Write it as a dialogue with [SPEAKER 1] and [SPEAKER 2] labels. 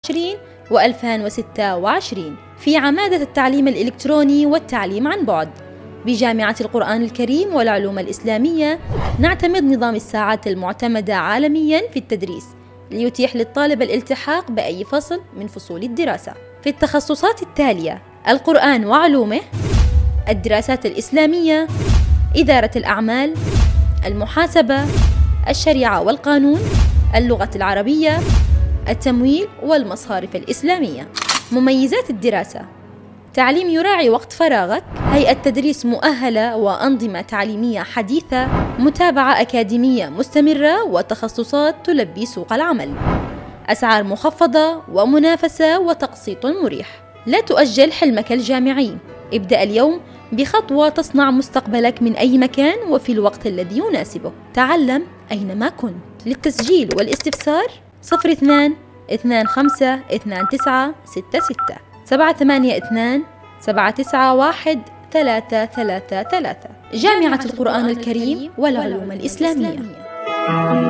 [SPEAKER 1] 2025 و2026 في عمادة التعليم الإلكتروني والتعليم عن بعد بجامعة القرآن الكريم والعلوم الإسلامية. نعتمد نظام الساعات المعتمدة عالمياً في التدريس ليتيح للطالب الالتحاق بأي فصل من فصول الدراسة في التخصصات التالية: القرآن وعلومه، الدراسات الإسلامية، إدارة الأعمال، المحاسبة، الشريعة والقانون، اللغة العربية، التمويل والمصارف الإسلامية. مميزات الدراسة: تعليم يراعي وقت فراغك، هيئة تدريس مؤهلة وأنظمة تعليمية حديثة، متابعة أكاديمية مستمرة وتخصصات تلبي سوق العمل، أسعار مخفضة ومنافسة وتقسيط مريح. لا تؤجل حلمك الجامعي، ابدأ اليوم بخطوة تصنع مستقبلك من أي مكان وفي الوقت الذي يناسبك. تعلم أينما كنت. للتسجيل والاستفسار 02 25 29 66 782 791 333. جامعة القرآن الكريم والعلوم الإسلامية.